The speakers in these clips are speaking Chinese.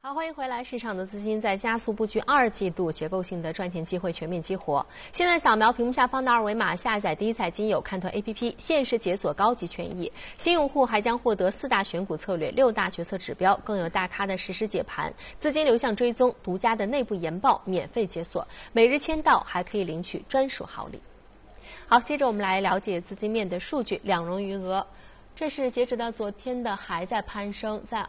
好，欢迎回来。市场的资金在加速布局2季度结构性的赚钱机会全面激活。现在扫描屏幕下方的二维码，下载第一财经有看头 APP， 限时解锁高级权益。新用户还将获得4大选股策略、6大决策指标，更有大咖的实时解盘、资金流向追踪、独家的内部研报免费解锁，每日签到还可以领取专属好礼。好，接着我们来了解资金面的数据，两融余额。这是截止到昨天的，还在攀升，在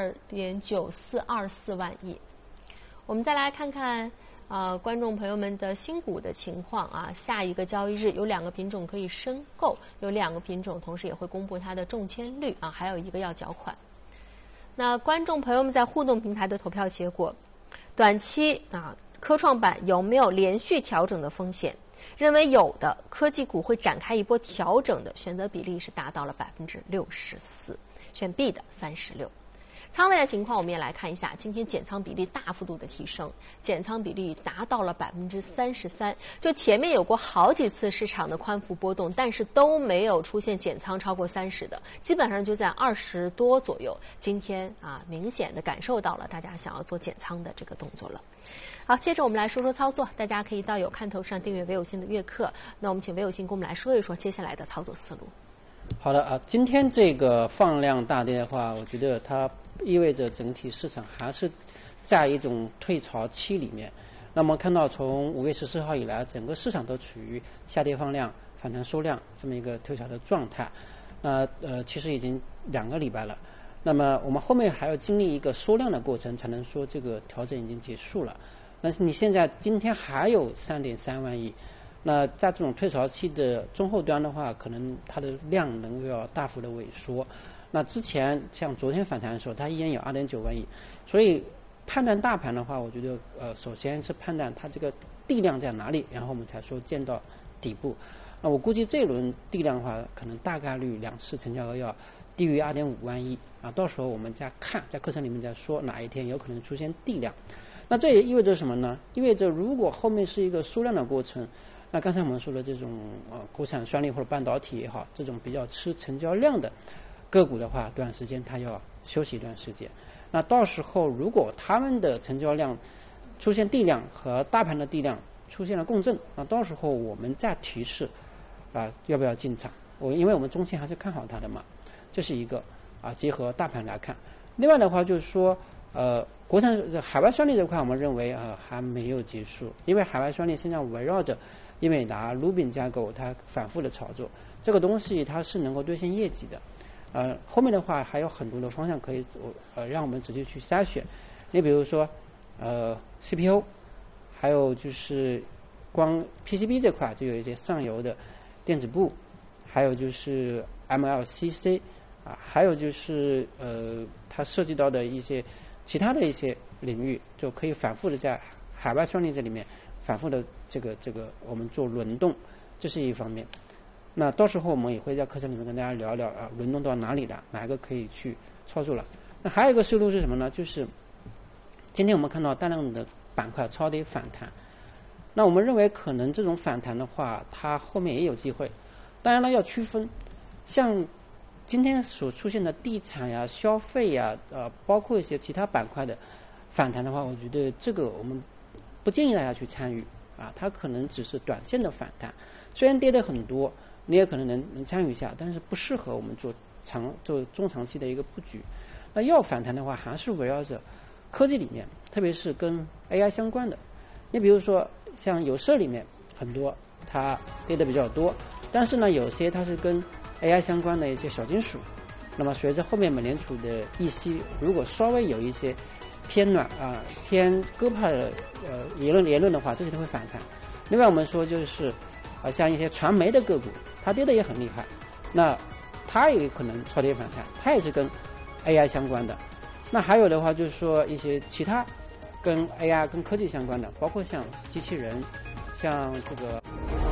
2.9424万亿。我们再来看看观众朋友们的新股的情况啊。下一个交易日有2个品种可以申购，有2个品种同时也会公布它的中签率啊，还有一个要缴款。那观众朋友们在互动平台的投票结果，短期科创板有没有连续调整的风险？认为有的科技股会展开一波调整的选择比例是达到了64%，选 B 的36%。仓位的情况我们也来看一下，今天减仓比例大幅度的提升，减仓比例达到了33%。就前面有过好几次市场的宽幅波动，但是都没有出现减仓超过30%的，基本上就在20多左右。今天明显的感受到了大家想要做减仓的这个动作了。好，接着我们来说说操作，大家可以到有看头上订阅唯有信的月课。那我们请唯有信跟我们来说一说接下来的操作思路。 好的今天这个放量大跌的话，我觉得它意味着整体市场还是在一种退潮期里面。那么看到从5月14号以来，整个市场都处于下跌放量、反弹收量这么一个退潮的状态。其实已经2个礼拜了。那么我们后面还要经历一个缩量的过程，才能说这个调整已经结束了。但是你现在今天还有3.3万亿，那在这种退潮期的中后端的话，可能它的量能够要大幅的萎缩。那之前像昨天反弹的时候，它依然有2.9万亿，所以判断大盘的话，我觉得首先是判断它这个地量在哪里，然后我们才说见到底部。那我估计这一轮地量的话，可能大概率2次成交额要低于2.5万亿到时候我们再看，在课程里面再说哪一天有可能出现地量。那这也意味着什么呢？意味着如果后面是一个缩量的过程，那刚才我们说的这种国产专利或者半导体也好，这种比较吃成交量的个股的话，短时间它要休息一段时间。那到时候如果他们的成交量出现地量和大盘的地量出现了共振，那到时候我们再提示要不要进场。因为我们中期还是看好它的嘛，这是一个结合大盘来看。另外的话就是说国产海外专利这块，我们认为还没有结束，因为海外专利现在围绕着英伟达、鲁宾架构，它反复的炒作，这个东西它是能够兑现业绩的。后面的话还有很多的方向可以让我们直接去筛选。你比如说CPU， 还有就是光 PCB 这块就有一些上游的电子部，还有就是 MLCC还有就是它涉及到的一些其他的一些领域，就可以反复的在海外专利这里面反复的这个我们做轮动，这是一方面。那到时候我们也会在课程里面跟大家聊聊轮动到哪里了，哪一个可以去操作了。那还有一个思路是什么呢？就是今天我们看到大量的板块超跌反弹，那我们认为可能这种反弹的话，它后面也有机会。当然了，要区分，像今天所出现的地产呀、消费呀，包括一些其他板块的反弹的话，我觉得这个我们不建议大家去参与它可能只是短线的反弹，虽然跌得很多，你也可能能参与一下，但是不适合我们做中长期的一个布局。那要反弹的话，还是围绕着科技里面，特别是跟 AI 相关的。你比如说像有色里面很多它跌得比较多，但是呢有些它是跟 AI 相关的一些小金属，那么随着后面美联储的议息，如果稍微有一些偏暖偏鸽派的言论的话，这些都会反弹。另外我们说就是像一些传媒的个股，它跌得也很厉害，那它也有可能超跌反弹，它也是跟 AI 相关的。那还有的话就是说一些其他跟 AI 跟科技相关的，包括像机器人，像这个